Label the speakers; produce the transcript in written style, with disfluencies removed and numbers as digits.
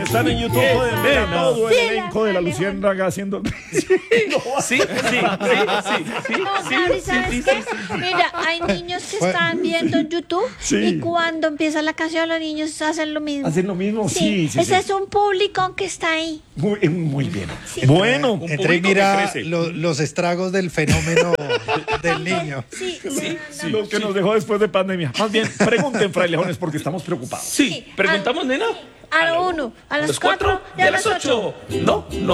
Speaker 1: están en YouTube pueden ver a todo el
Speaker 2: Sí,
Speaker 1: elenco de la Luciérnaga haciendo.
Speaker 3: Sí.
Speaker 2: No, Gaby, ¿sabes qué? Mira, hay niños que están viendo en YouTube
Speaker 1: Sí.
Speaker 2: y cuando empieza la canción los niños hacen lo mismo.
Speaker 1: ¿Hacen lo mismo? Sí, sí.
Speaker 2: Ese es un público que está ahí.
Speaker 1: Muy bien. Bueno,
Speaker 4: Entra y
Speaker 3: público
Speaker 4: mira
Speaker 3: que crece.
Speaker 4: los estragos del fenómeno del niño.
Speaker 2: Sí,
Speaker 1: lo que nos dejó después de pandemia. Más bien, pregunten, frailejones, porque estamos preocupados.
Speaker 3: Sí, preguntamos, nena.
Speaker 2: A lo 1, a las 4 y a las 8.
Speaker 3: No,